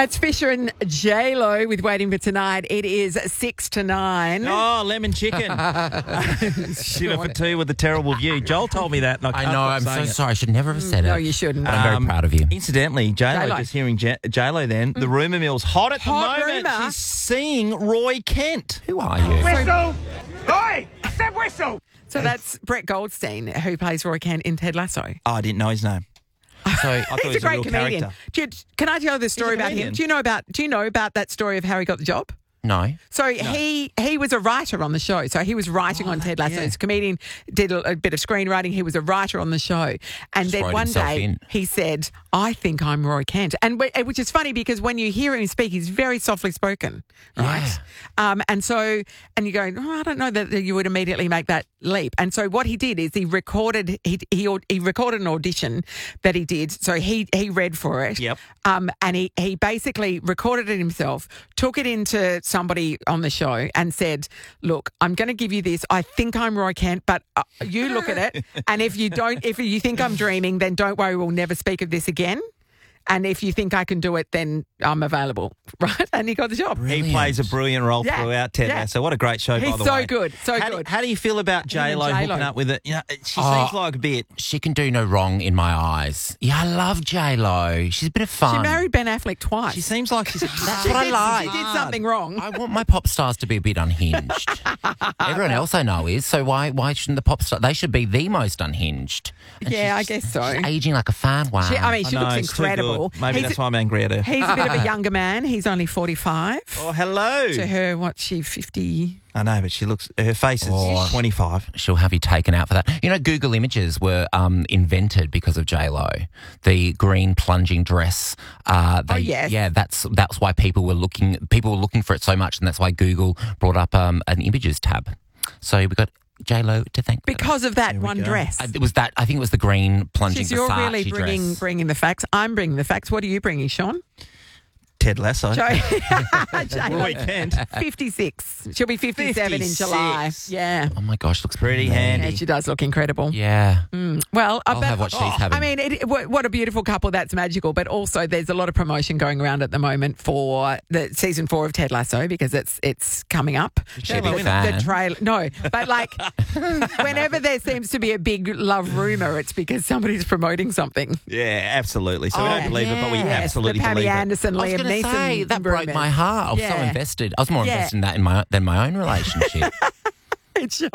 It's Fisher and J-Lo with Waiting for Tonight. It is 6 to 9. Oh, lemon chicken. Shiver for two with a terrible view. Joel told me that. And I know. I'm so sorry. I should never have said it. No, you shouldn't. But I'm very proud of you. Incidentally, J-Lo, just hearing J-Lo then, the rumour mill's hot at the moment. Rumour. She's seeing Roy Kent. Who are you? Whistle! Oi! I said whistle! So that's Brett Goldstein, who plays Roy Kent in Ted Lasso. Oh, I didn't know his name. So I thought he He's was a great real comedian. character. Can I tell the story about him? comedian. Do you know about that story of how he got the job? no. So he was a writer on the show. So he was writing on Ted Lasso. He's a comedian, did a bit of screenwriting. He was a writer on the show. And Just then wrote one himself day in. he said, I think I'm Roy Kent. And which is funny because when you hear him speak, he's very softly spoken, right? And you go, I don't know that you would immediately make that leap. And so what he did is he recorded an audition that he did. So he read for it. Yep. And he basically recorded it himself, took it into somebody on the show and said, look, I'm going to give you this. I think I'm Roy Kent, but you look at it. And if you think I'm dreaming, then don't worry, we'll never speak of this again. And if you think I can do it, then I'm available, right? And he got the job. He plays a brilliant role Yeah, throughout Ted yeah. Lasso. What a great show, by He's the so way. good, so How good. How do you feel about J-Lo J-Lo. hooking up with it? You know, she seems like a bit. She can do no wrong in my eyes. Yeah, I love J-Lo. She's a bit of fun. She married Ben Affleck twice. She seems like she's. That's what I like. She did something wrong. I want my pop stars to be a bit unhinged. Everyone else I know is, so why shouldn't the pop star? They should be the most unhinged. And Yeah, I guess so. She's aging like a fan. Wow. She I know, looks it's too incredible. good. Maybe He's- that's why I'm angry at her. He's a bit of a younger man. He's only 45. Oh, hello. To her, what's she, 50? I know, but her face is 25. She'll have you taken out for that. You know, Google Images were invented because of J-Lo. The green plunging dress. Yes. Yeah, that's why people were looking for it so much, and that's why Google brought up an Images tab. So we got J-Lo to thank for Because of that one go. dress. that. It was that. I think it was the green plunging You're Versace really dress. bringing the facts. I'm bringing the facts. What are you bringing, Sean? Ted Lasso. Roy Kent. 56. She'll be 57 in July. 56. Yeah. Oh my gosh, looks Pretty amazing. handy. Yeah, she does look incredible. Yeah. Well, I'll have what she's having. I mean, what a beautiful couple. That's magical. But also, there's a lot of promotion going around at the moment for the season 4 of Ted Lasso because it's coming up. She's a big fan. The trailer, no, but like whenever there seems to be a big love rumor, it's because somebody's promoting something. Yeah, absolutely. So we don't believe it, but we Yes, absolutely the Pammy believe Anderson, I was Liam going to Neeson. say, that broke rumors. my heart. I was so Yeah. invested. I was more Yeah. invested in that than my own relationship. It shows.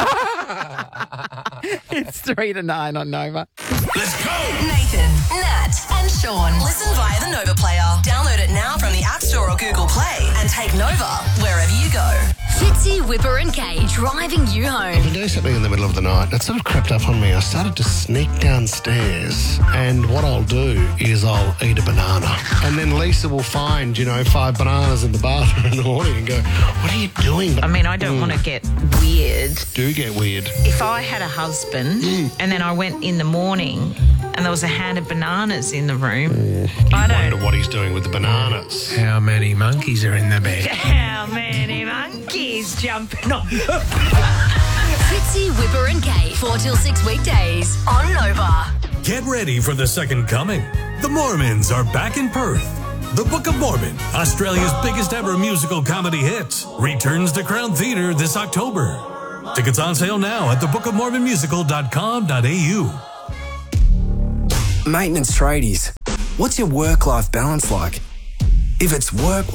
It's 3 to 9 on Nova. Let's go! Nathan, Nat, and Sean. Listen via the Nova player. Download it now from the App Store or Google Play and take Nova wherever you go. Fitzy, Whipper and Kate driving you home. To do something in the middle of the night, it sort of crept up on me. I started to sneak downstairs, and what I'll do is I'll eat a banana. And then Lisa will find, 5 bananas in the bathroom in the morning and go, what are you doing? I mean, I don't want to get weird. Do get weird. If I had a husband and then I went in the morning and there was a hand of bananas in the room, I Wonder don't... what he's doing with the bananas. How many monkeys are in the bed? How many monkeys jumping on the... Fitzy, Whipper and Kate, 4 till 6 weekdays on Nova. Get ready for the second coming. The Mormons are back in Perth. The Book of Mormon, Australia's biggest ever musical comedy hit, returns to Crown Theatre this October. Tickets on sale now at thebookofmormonmusical.com.au. Maintenance tradies, what's your work-life balance like? If it's work,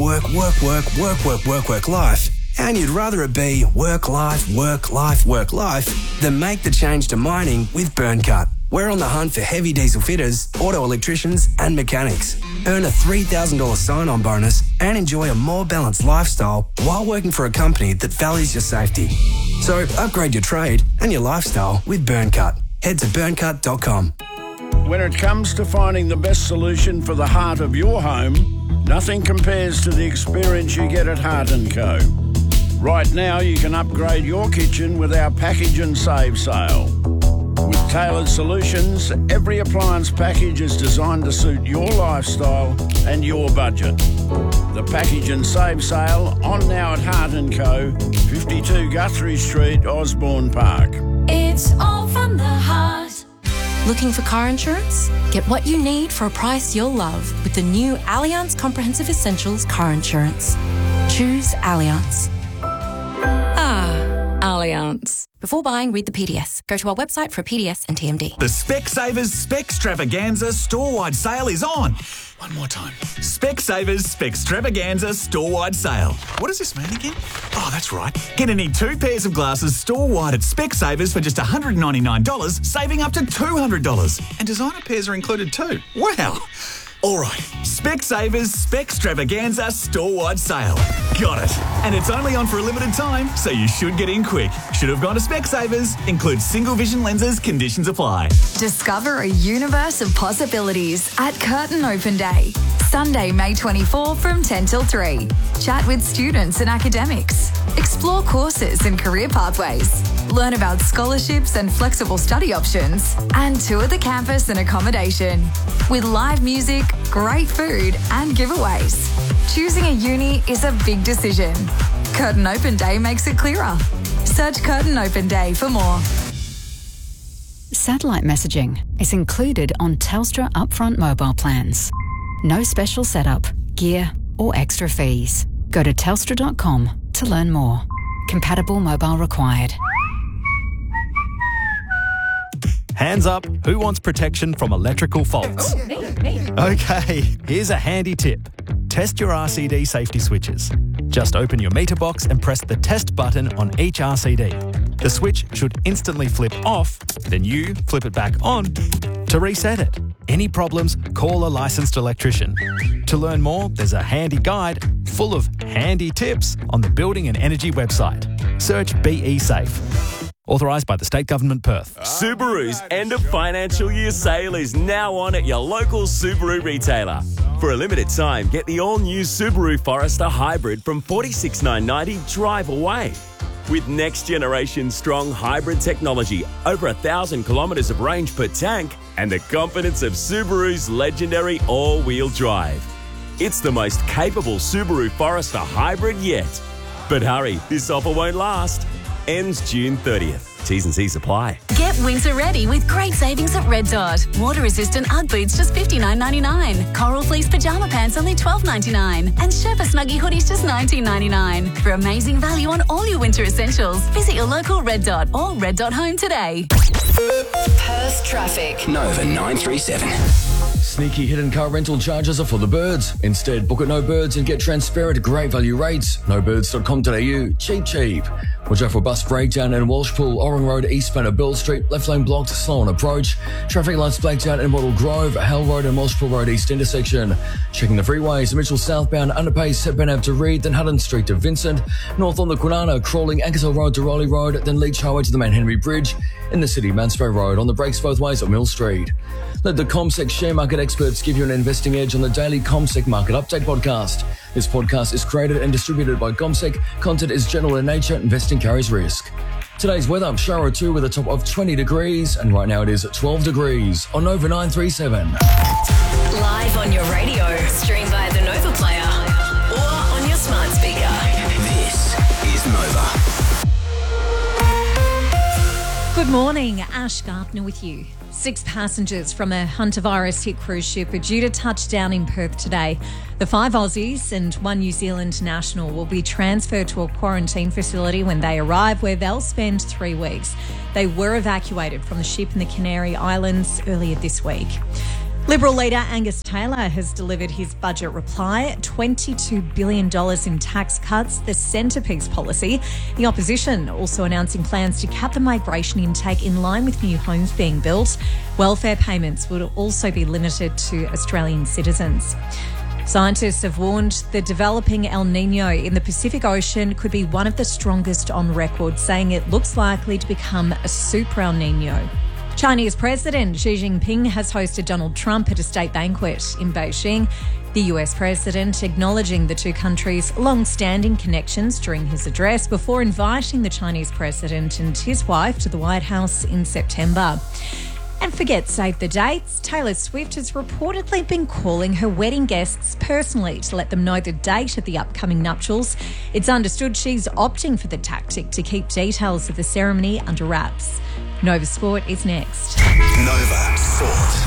life, and you'd rather it be work, life, then make the change to mining with Burncut. We're on the hunt for heavy diesel fitters, auto electricians, and mechanics. Earn a $3,000 sign-on bonus and enjoy a more balanced lifestyle while working for a company that values your safety. So upgrade your trade and your lifestyle with Burncut. Head to burncut.com. When it comes to finding the best solution for the heart of your home, nothing compares to the experience you get at Heart & Co. Right now, you can upgrade your kitchen with our Package and Save sale. With tailored solutions, every appliance package is designed to suit your lifestyle and your budget. The Package and Save sale on now at Heart & Co, 52 Guthrie Street, Osborne Park. It's all from the heart. Looking for car insurance? Get what you need for a price you'll love with the new Allianz Comprehensive Essentials car insurance. Choose Allianz. Allianz. Before buying, read the PDS. Go to our website for PDS and TMD. The Specsavers Spextravaganza store-wide sale is on. One more time. Specsavers Spextravaganza store-wide sale. What does this mean again? Oh, that's right. Get any 2 pairs of glasses store-wide at Specsavers for just $199, saving up to $200. And designer pairs are included too. Wow. All right, Specsavers Spextravaganza store-wide sale. Got it. And it's only on for a limited time, so you should get in quick. Should have gone to Specsavers. Includes single vision lenses. Conditions apply. Discover a universe of possibilities at Curtin Open Day. Sunday, May 24 from 10 till 3. Chat with students and academics. Explore courses and career pathways. Learn about scholarships and flexible study options. And tour the campus and accommodation. With live music, great food and giveaways. Choosing a uni is a big decision. Curtin Open Day makes it clearer. Search Curtin Open Day for more. Satellite messaging is included on Telstra upfront mobile plans. No special setup, gear or extra fees. Go to telstra.com to learn more. Compatible mobile required. Hands up, who wants protection from electrical faults? Okay, here's a handy tip. Test your RCD safety switches. Just open your meter box and press the test button on each RCD. The switch should instantly flip off, then you flip it back on to reset it. Any problems, call a licensed electrician. To learn more, there's a handy guide full of handy tips on the Building and Energy website. Search BE Safe. Authorised by the State Government, Perth. Subaru's end of financial year sale is now on at your local Subaru retailer. For a limited time, get the all-new Subaru Forester Hybrid from $46,990 drive away. With next-generation strong hybrid technology, over 1,000 kilometres of range per tank, and the confidence of Subaru's legendary all-wheel drive. It's the most capable Subaru Forester Hybrid yet. But hurry, this offer won't last. Ends June 30th. T's and C's apply. Get winter ready with great savings at Red Dot. Water-resistant Ugg boots just $59.99. Coral fleece pyjama pants only $12.99. And Sherpa Snuggie hoodies just $19.99. For amazing value on all your winter essentials, visit your local Red Dot or Red Dot Home today. Perth traffic. Nova 937. Sneaky hidden car rental charges are for the birds. Instead, book at No Birds and get transparent, great value rates. NoBirds.com.au. Cheap. Watch out for bus breakdown in Walshpool, Orring Road, eastbound of Bill Street. Left lane blocked, slow on approach. Traffic lights blacked out in Wattle Grove, Hell Road and Walshpool Road east intersection. Checking the freeways, Mitchell southbound, underpace, Hepburn Ave to Reed, then Hutton Street to Vincent. North on the Kwinana, crawling Ankersville Road to Rowley Road, then Leach Highway to the Main Henry Bridge. In the city, Mansfield Road on the brakes both ways at Mill Street. Let the CommSec share market experts give you an investing edge on the daily CommSec Market Update podcast. This podcast is created and distributed by CommSec. Content is general in nature. Investing carries risk. Today's weather, shower or two with a top of 20 degrees, and right now it is 12 degrees on Nova 937. Live on your radio, stream via the Nova Player, or on your smart speaker. This is Nova. Good morning, Ash Gardner with you. 6 passengers from a Huntervirus hit cruise ship are due to touch down in Perth today. The 5 Aussies and 1 New Zealand national will be transferred to a quarantine facility when they arrive, where they'll spend 3 weeks. They were evacuated from the ship in the Canary Islands earlier this week. Liberal leader Angus Taylor has delivered his budget reply, $22 billion in tax cuts, the centrepiece policy. The opposition also announcing plans to cap the migration intake in line with new homes being built. Welfare payments would also be limited to Australian citizens. Scientists have warned the developing El Niño in the Pacific Ocean could be one of the strongest on record, saying it looks likely to become a super El Niño. Chinese President Xi Jinping has hosted Donald Trump at a state banquet in Beijing. The US President acknowledging the two countries' long-standing connections during his address before inviting the Chinese President and his wife to the White House in September. And forget save the dates. Taylor Swift has reportedly been calling her wedding guests personally to let them know the date of the upcoming nuptials. It's understood she's opting for the tactic to keep details of the ceremony under wraps. Nova Sport is next. Nova Sport.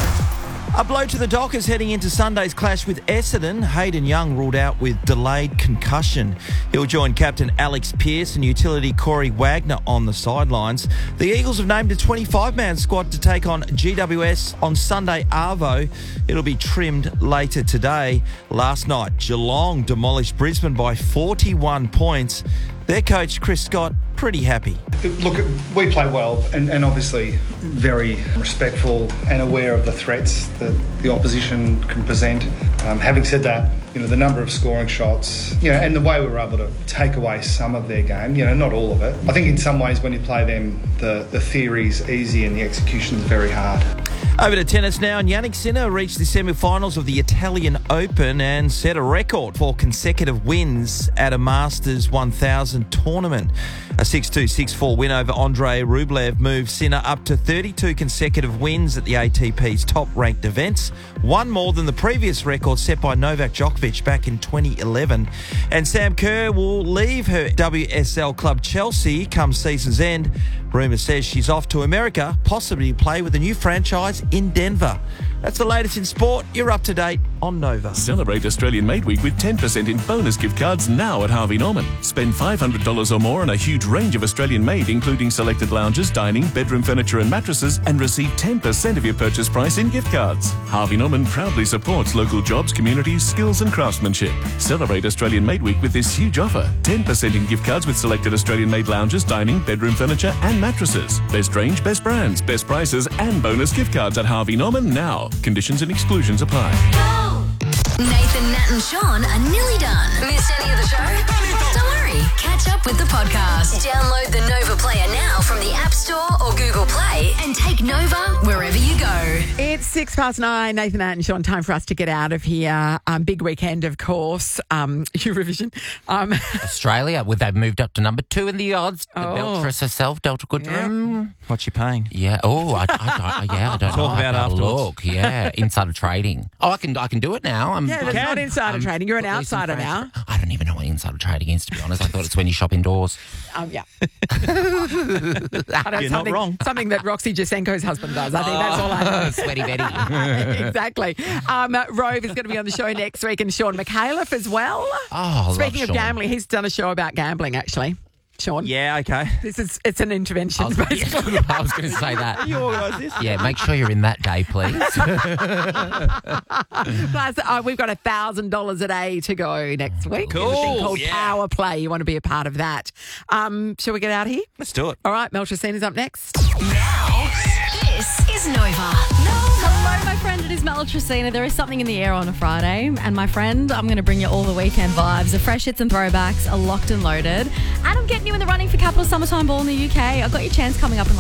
A blow to the Dockers heading into Sunday's clash with Essendon. Hayden Young ruled out with delayed concussion. He'll join captain Alex Pearce and utility Corey Wagner on the sidelines. The Eagles have named a 25-man squad to take on GWS on Sunday Arvo. It'll be trimmed later today. Last night, Geelong demolished Brisbane by 41 points. Their coach, Chris Scott, pretty happy. Look, we play well and obviously very respectful and aware of the threats that the opposition can present. Having said that, the number of scoring shots, and the way we were able to take away some of their game, not all of it. I think in some ways when you play them, the theory's easy and the execution's very hard. Over to tennis now, and Jannik Sinner reached the semi-finals of the Italian Open and set a record for consecutive wins at a Masters 1000 tournament. A 6-2, 6-4 win over Andrei Rublev moved Sinner up to 32 consecutive wins at the ATP's top-ranked events, one more than the previous record set by Novak Djokovic back in 2011. And Sam Kerr will leave her WSL club Chelsea come season's end. Rumour says she's off to America, possibly play with a new franchise in Denver. That's the latest in sport. You're up to date on Nova. Celebrate Australian Made Week with 10% in bonus gift cards now at Harvey Norman. Spend $500 or more on a huge range of Australian made, including selected lounges, dining, bedroom furniture and mattresses, and receive 10% of your purchase price in gift cards. Harvey Norman proudly supports local jobs, communities, skills and craftsmanship. Celebrate Australian Made Week with this huge offer. 10% in gift cards with selected Australian made lounges, dining, bedroom furniture and mattresses. Best range, best brands, best prices and bonus gift cards at Harvey Norman now. Conditions and exclusions apply. Nathan, Nat and Sean are nearly done. Missed any of the show? Don't worry. Catch up with the podcast. Download the Nova Player now from the App Store or Google Play and take Nova wherever you go. It's 9:06. Nathan, Nat and Sean, time for us to get out of here. Big weekend, of course. Eurovision. Australia, they've moved up to number 2 in the odds. The Beltress herself, Delta Goodrum. What's she paying? Yeah. Oh, I don't know. Talk about afterwards. Look, yeah. Insider trading. Oh, I can do it now. That's not insider trading. You're an outsider now. I don't even know what insider trading is, to be honest. I thought it's when you shop indoors. Yeah. You're not wrong. Something that Roxy Jasenko's husband does. I think that's all I know. Sweaty Betty. Exactly. Rove is going to be on the show next week, and Sean McAuliffe as well. Oh, Speaking of gambling, he's done a show about gambling, actually. Sean? Yeah, okay. It's an intervention, basically. I was going to say that. You organise this? Yeah, make sure you're in that day, please. Plus, we've got $1,000 a day to go next week. Cool. There's a thing called Power Play. You want to be a part of that. Shall we get out of here? Let's do it. All right, Mel Tracina's up next. Now, this is Nova. Hello, my friend. It is Mel Tracina. There is something in the air on a Friday. And my friend, I'm going to bring you all the weekend vibes. The fresh hits and throwbacks are locked and loaded. And I'm getting you in the running for Capital Summertime Ball in the UK. I've got your chance coming up in